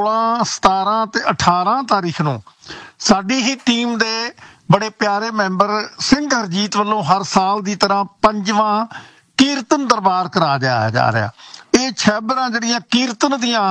16, 17 ਤੇ 18 ਤਾਰੀਖ ਨੂੰ ਸਾਡੀ ਹੀ ਟੀਮ ਦੇ ਬੜੇ ਪਿਆਰੇ ਮੈਂਬਰ ਸਿੰਘ ਹਰਜੀਤ ਵੱਲੋਂ ਹਰ ਸਾਲ ਦੀ ਤਰ੍ਹਾਂ 5ਵਾਂ ਕੀਰਤਨ ਦਰਬਾਰ ਕਰਾਇਆ ਜਾ ਰਿਹਾ। ਇਹ ਛੈਬਰਾਂ ਜਿਹੜੀਆਂ ਕੀਰਤਨ ਦੀਆਂ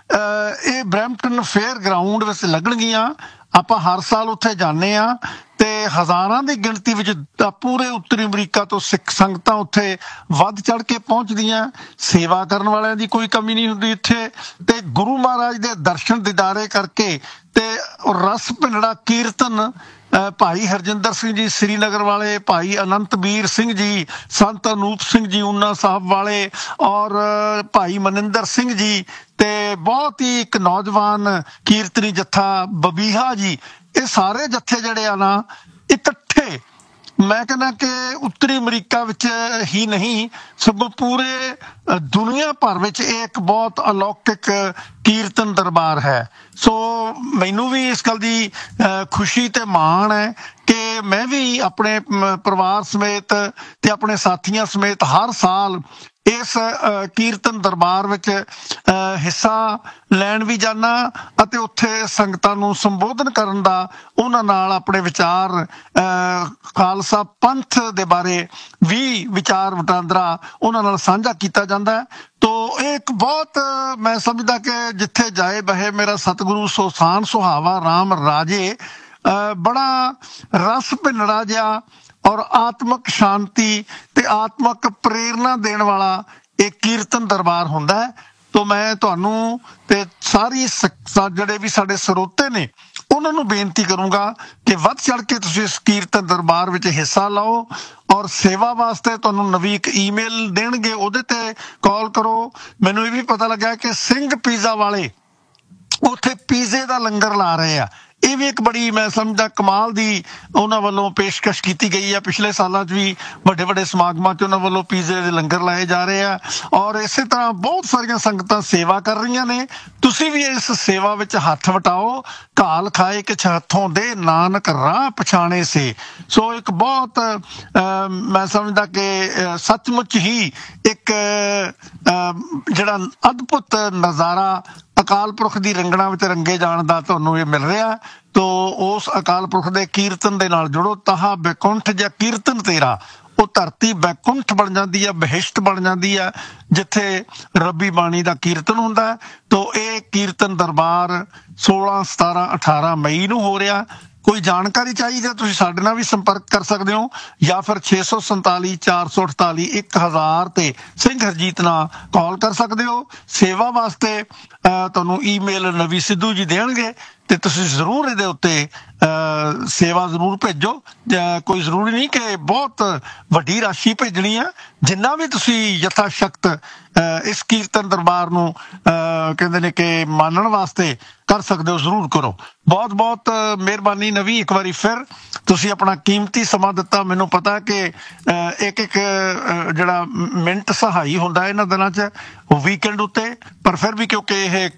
ਇਹ ਬਰੈਂਪਟਨ ਫੇਅਰ ਗਰਾਊਂਡ ਵਿੱਚ ਲੱਗਣਗੀਆਂ। ਆਪਾਂ ਹਰ ਸਾਲ ਉੱਥੇ ਜਾਂਦੇ ਹਾਂ ਤੇ ਹਜ਼ਾਰਾਂ ਦੀ ਗਿਣਤੀ ਵਿੱਚ ਪੂਰੇ ਉੱਤਰੀ ਅਮਰੀਕਾ ਤੋਂ ਸਿੱਖ ਸੰਗਤਾਂ ਉੱਥੇ ਵੱਧ ਚੜ ਕੇ ਪਹੁੰਚਦੀਆਂ। ਸੇਵਾ ਕਰਨ ਵਾਲਿਆਂ ਦੀ ਕੋਈ ਕਮੀ ਨਹੀਂ ਹੁੰਦੀ ਇੱਥੇ, ਤੇ ਗੁਰੂ ਮਹਾਰਾਜ ਦੇ ਦਰਸ਼ਨ ਦੀਦਾਰੇ ਕਰਕੇ ਤੇ ਰਸ ਭਿੰਡੜਾ ਕੀਰਤਨ ਭਾਈ ਹਰਜਿੰਦਰ ਸਿੰਘ ਜੀ ਸ੍ਰੀਨਗਰ ਵਾਲੇ, ਭਾਈ ਅਨੰਤਬੀਰ ਸਿੰਘ ਜੀ, ਸੰਤ ਅਨੂਪ ਸਿੰਘ ਜੀ ਊਨਾ ਸਾਹਿਬ ਵਾਲੇ, ਔਰ ਭਾਈ ਮਨਿੰਦਰ ਸਿੰਘ ਜੀ, ਤੇ ਬਹੁਤ ਹੀ ਇੱਕ ਨੌਜਵਾਨ ਕੀਰਤਨੀ ਜੱਥਾ ਬਬੀਹਾ ਜੀ, ਇਹ ਸਾਰੇ ਜੱਥੇ ਜਿਹੜੇ ਆ ਨਾ ਇਕੱਠੇ, ਮੈਂ ਕਹਿੰਦਾ ਕਿ ਉੱਤਰੀ ਅਮਰੀਕਾ ਵਿੱਚ ਹੀ ਨਹੀਂ ਸਗੋਂ ਪੂਰੇ ਦੁਨੀਆ ਭਰ ਵਿੱਚ ਇਹ ਇੱਕ ਬਹੁਤ ਅਲੌਕਿਕ ਕੀਰਤਨ ਦਰਬਾਰ ਹੈ। ਸੋ ਮੈਨੂੰ ਵੀ ਇਸ ਗੱਲ ਦੀ ਖੁਸ਼ੀ ਤੇ ਮਾਣ ਹੈ ਕਿ ਮੈਂ ਵੀ ਆਪਣੇ ਪਰਿਵਾਰ ਸਮੇਤ ਤੇ ਆਪਣੇ ਸਾਥੀਆਂ ਸਮੇਤ ਹਰ ਸਾਲ ਇਸ ਕੀਰਤਨ ਦਰਬਾਰ ਵਿੱਚ ਹਿੱਸਾ ਲੈਣ ਵੀ ਜਾਂਦਾ ਅਤੇ ਉੱਥੇ ਸੰਗਤਾਂ ਨੂੰ ਸੰਬੋਧਨ ਕਰਨ ਦਾ, ਉਹਨਾਂ ਨਾਲ ਆਪਣੇ ਵਿਚਾਰ ਖਾਲਸਾ ਪੰਥ ਦੇ ਬਾਰੇ ਵੀ ਵਿਚਾਰ ਵਟਾਂਦਰਾ ਉਹਨਾਂ ਨਾਲ ਸਾਂਝਾ ਕੀਤਾ ਜਾਂਦਾ। ਤੋ ਇਹ ਇੱਕ ਬਹੁਤ, ਮੈਂ ਸਮਝਦਾ ਕਿ ਜਿੱਥੇ ਜਾਏ ਬਹੇ ਮੇਰਾ ਸਤਿਗੁਰੂ ਸੋਸਾਨ ਸੁਹਾਵਾ ਰਾਮ ਰਾਜੇ, ਬੜਾ ਰਸ ਭਿੰਡੜਾ ਜਿਹਾ ਔਰ ਆਤਮਕ ਸ਼ਾਂਤੀ ਤੇ ਆਤਮਕ ਪ੍ਰੇਰਨਾ ਦੇਣ ਵਾਲਾ ਇਹ ਕੀਰਤਨ ਦਰਬਾਰ ਹੁੰਦਾ ਹੈ। ਤੋ ਮੈਂ ਤੁਹਾਨੂੰ ਤੇ ਸਾਰੀ ਜਿਹੜੇ ਵੀ ਸਾਡੇ ਸਰੋਤੇ ਨੇ ਉਹਨਾਂ ਨੂੰ ਬੇਨਤੀ ਕਰੂੰਗਾ ਕਿ ਵੱਧ ਚੜ ਕੇ ਤੁਸੀਂ ਇਸ ਕੀਰਤਨ ਦਰਬਾਰ ਵਿੱਚ ਹਿੱਸਾ ਲਓ, ਔਰ ਸੇਵਾ ਵਾਸਤੇ ਤੁਹਾਨੂੰ ਨਵੀਂ ਇੱਕ ਈਮੇਲ ਦੇਣਗੇ, ਉਹਦੇ ਤੇ ਕਾਲ ਕਰੋ। ਮੈਨੂੰ ਇਹ ਵੀ ਪਤਾ ਲੱਗਾ ਕਿ ਸਿੰਘ ਪੀਜ਼ਾ ਵਾਲੇ ਉੱਥੇ ਪੀਜ਼ੇ ਦਾ ਲੰਗਰ ਲਾ ਰਹੇ ਆ। ਇਹ ਵੀ ਇੱਕ ਬੜੀ, ਮੈਂ ਸਮਝਦਾ, ਕਮਾਲ ਦੀ ਉਹਨਾਂ ਵੱਲੋਂ ਪੇਸ਼ਕਸ਼ ਕੀਤੀ ਗਈ ਹੈ। ਪਿਛਲੇ ਸਾਲਾਂ 'ਚ ਵੀ ਵੱਡੇ ਵੱਡੇ ਸਮਾਗਮਾਂ 'ਚ ਉਹਨਾਂ ਵੱਲੋਂ ਪੀਜ਼ੇ ਦੇ ਲੰਗਰ ਲਾਏ ਜਾ ਰਹੇ ਆ, ਔਰ ਇਸੇ ਤਰ੍ਹਾਂ ਬਹੁਤ ਸਾਰੀਆਂ ਸੰਗਤਾਂ ਸੇਵਾ ਕਰ ਰਹੀਆਂ ਨੇ। ਤੁਸੀਂ ਵੀ ਇਸ ਸੇਵਾ ਵਿੱਚ ਹੱਥ ਵਟਾਓ। ਘਾਲ ਖਾਏ ਕਿਛ ਹੱਥੋਂ ਦੇ, ਨਾਨਕ ਰਾਹ ਪਛਾਣੇ ਸੇ। ਸੋ ਇੱਕ ਬਹੁਤ ਮੈਂ ਸਮਝਦਾ ਕਿ ਸੱਚਮੁੱਚ ਹੀ ਇੱਕ ਜਿਹੜਾ ਅਦਭੁਤ ਨਜ਼ਾਰਾ ਅਕਾਲ ਪੁਰਖ ਦੀ ਰੰਗਣਾ ਵਿੱਚ ਰੰਗੇ ਜਾਣ ਦਾ ਤੁਹਾਨੂੰ ਇਹ ਮਿਲ ਰਿਹਾ। ਤੋ ਉਸ ਅਕਾਲ ਪੁਰਖ ਦੇ ਕੀਰਤਨ ਦੇ ਨਾਲ ਜੁੜੋ। ਤਾਹਾ ਬੈਕੁੰਠ ਜਾਂ ਕੀਰਤਨ ਤੇਰਾ, ਉਹ ਧਰਤੀ ਬੈਕੁੰਠ ਬਣ ਜਾਂਦੀ ਹੈ, ਬਹਿਸ਼ਤ ਬਣ ਜਾਂਦੀ ਹੈ, ਜਿੱਥੇ ਰੱਬੀ ਬਾਣੀ ਦਾ ਕੀਰਤਨ ਹੁੰਦਾ। ਤੋ ਇਹ ਕੀਰਤਨ ਦਰਬਾਰ 16, 17, 18 ਮਈ ਨੂੰ ਹੋ ਰਿਹਾ। ਕੋਈ ਜਾਣਕਾਰੀ ਚਾਹੀਦੀ ਹੈ ਤੁਸੀਂ ਸਾਡੇ ਨਾਲ ਵੀ ਸੰਪਰਕ ਕਰ ਸਕਦੇ ਹੋ, ਜਾਂ ਫਿਰ 647 448 1000 ਤੇ ਸਿੰਘ ਹਰਜੀਤ ਨਾਲ ਕਾਲ ਕਰ ਸਕਦੇ ਹੋ। ਸੇਵਾ ਵਾਸਤੇ ਤੁਹਾਨੂੰ ਈਮੇਲ ਨਵੀ ਸਿੱਧੂ ਜੀ ਦੇਣਗੇ ਤੇ ਤੁਸੀਂ ਜ਼ਰੂਰ ਇਹਦੇ ਉੱਤੇ ਸੇਵਾ ਜ਼ਰੂਰ ਭੇਜੋ। ਕੋਈ ਜ਼ਰੂਰੀ ਨਹੀਂ ਕਿ ਬਹੁਤ ਵੱਡੀ ਰਾਸ਼ੀ ਭੇਜਣੀ ਆ, ਜਿੰਨਾ ਵੀ ਤੁਸੀਂ ਯਥਾ ਸ਼ਕਤ ਇਸ ਕੀਰਤਨ ਦਰਬਾਰ ਨੂੰ ਕਹਿੰਦੇ ਨੇ ਕਿ ਮਾਨਣ ਵਾਸਤੇ ਕਰ ਸਕਦੇ ਹੋ, ਜ਼ਰੂਰ ਕਰੋ। ਬਹੁਤ ਬਹੁਤ ਮਿਹਰਬਾਨੀ ਨਵੀ, ਇੱਕ ਵਾਰੀ ਫਿਰ ਤੁਸੀਂ ਆਪਣਾ ਕੀਮਤੀ ਸਮਾਂ ਦਿੱਤਾ। ਮੈਨੂੰ ਪਤਾ ਕਿ ਇੱਕ ਜਿਹੜਾ ਮਿੰਟ ਸਹਾਈ ਹੁੰਦਾ ਇਹਨਾਂ ਦਿਨਾਂ 'ਚ, ਵੀਕਐਂਡ ਉੱਤੇ, ਪਰ ਫਿਰ ਵੀ ਕਿਉਂਕਿ ਇਹ ਇੱਕ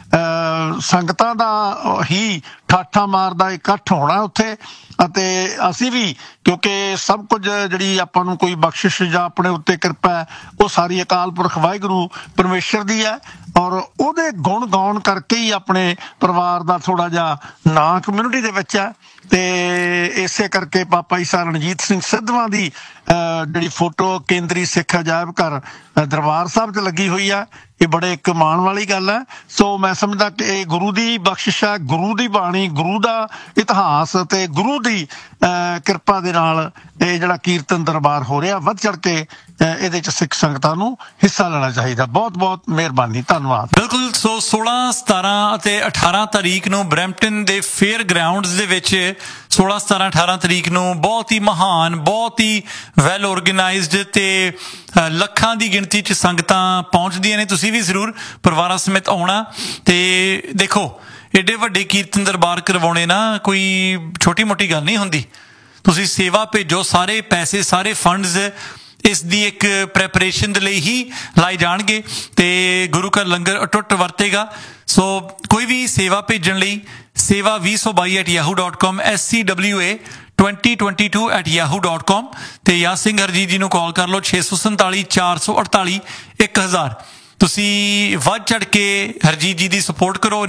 ਸੰਗਤਾਂ ਦਾ ਹੀ ਠਾਠਾ ਮਾਰਦਾ ਇਕੱਠ ਹੋਣਾ ਉੱਥੇ, ਅਤੇ ਅਸੀਂ ਵੀ ਕਿਉਂਕਿ ਸਭ ਕੁਝ ਜਿਹੜੀ ਆਪਾਂ ਨੂੰ ਕੋਈ ਬਖਸ਼ਿਸ਼ ਜਾਂ ਆਪਣੇ ਉੱਤੇ ਕਿਰਪਾ ਹੈ ਉਹ ਸਾਰੀ ਅਕਾਲ ਪੁਰਖ ਵਾਹਿਗੁਰੂ ਪਰਮੇਸ਼ਰ ਦੀ ਹੈ, ਔਰ ਉਹਦੇ ਗੁਣ ਗਾਉਣ ਕਰਕੇ ਹੀ ਆਪਣੇ ਪਰਿਵਾਰ ਦਾ ਥੋੜਾ ਜਿਹਾ ਨਾਂ ਕਮਿਊਨਿਟੀ ਦੇ ਵਿੱਚ ਹੈ। ਤੇ ਇਸੇ ਕਰਕੇ ਪਾਪਾ ਈਸਾ ਰਣਜੀਤ ਸਿੰਘ ਸਿੱਧਵਾਂ ਦੀ ਜਿਹੜੀ ਫੋਟੋ ਕੇਂਦਰੀ ਸਿੱਖ ਅਜਾਇਬ ਘਰ ਦਰਬਾਰ ਸਾਹਿਬ 'ਚ ਲੱਗੀ ਹੋਈ ਆ, ਇਹ ਬੜੇ ਇੱਕ ਮਾਣ ਵਾਲੀ ਗੱਲ ਹੈ। ਸੋ ਮੈਂ ਸਮਝਦਾ ਕਿ ਇਹ ਗੁਰੂ ਦੀ ਬਖਸ਼ਿਸ਼ ਹੈ, ਗੁਰੂ ਦੀ ਬਾਣੀ, ਗੁਰੂ ਦਾ ਇਤਿਹਾਸ ਤੇ ਗੁਰੂ ਦੀ ਕਿਰਪਾ ਦੇ ਨਾਲ ਇਹ ਜਿਹੜਾ ਕੀਰਤਨ ਦਰਬਾਰ ਹੋ ਰਿਹਾ। ਵੱਧ ਚੜ ਕੇ ਇਹਦੇ 'ਚ ਸਿੱਖ ਸੰਗਤਾਂ ਨੂੰ ਹਿੱਸਾ ਲੈਣਾ ਚਾਹੀਦਾ। ਬਹੁਤ ਬਹੁਤ ਮਿਹਰਬਾਨੀ, ਧੰਨਵਾਦ। ਬਿਲਕੁਲ। ਸੋ 16, 17 ਅਤੇ 18 ਤਾਰੀਖ ਨੂੰ ਬਰੈਂਪਟਨ ਦੇ ਫੇਅਰ ਗਰਾਊਂਡਸ ਦੇ ਵਿੱਚ 16, 17, 18 ਤਰੀਕ ਨੂੰ ਬਹੁਤ ਹੀ ਮਹਾਨ, ਬਹੁਤ ਹੀ ਵੈਲ ਔਰਗੇਨਾਈਜ਼ਡ ਤੇ ਲੱਖਾਂ ਦੀ ਗਿਣਤੀ 'ਚ ਸੰਗਤਾਂ ਪਹੁੰਚਦੀਆਂ ਨੇ। ਤੁਸੀਂ ਵੀ ਜ਼ਰੂਰ ਪਰਿਵਾਰਾਂ ਸਮੇਤ ਆਉਣਾ। ਤੇ ਦੇਖੋ, ਏਡੇ ਵੱਡੇ ਕੀਰਤਨ ਦਰਬਾਰ ਕਰਵਾਉਣੇ ਨਾ ਕੋਈ ਛੋਟੀ ਮੋਟੀ ਗੱਲ ਨਹੀਂ ਹੁੰਦੀ। ਤੁਸੀਂ ਸੇਵਾ ਭੇਜੋ, ਸਾਰੇ ਪੈਸੇ, ਸਾਰੇ ਫੰਡਸ ਇਸ ਦੀ ਇੱਕ ਪ੍ਰੈਪਰੇਸ਼ਨ ਦੇ ਲਈ ਹੀ ਲਾਏ ਜਾਣਗੇ ਤੇ ਗੁਰੂ ਘਰ ਲੰਗਰ ਅਟੁੱਟ ਵਰਤੇਗਾ। ਸੋ ਕੋਈ ਵੀ ਸੇਵਾ ਭੇਜਣ ਲਈ seva2022@yahoo.com, SCWA2022@yahoo.com, ਤੇ ਯਾ ਸਿੰਘ ਹਰਜੀਤ ਜੀ ਨੂੰ ਕਾਲ ਕਰ ਲਓ 647 448 1000। ਤੁਸੀਂ ਵੱਧ ਚੜ ਕੇ ਹਰਜੀਤ ਜੀ ਦੀ ਸਪੋਰਟ ਕਰੋ।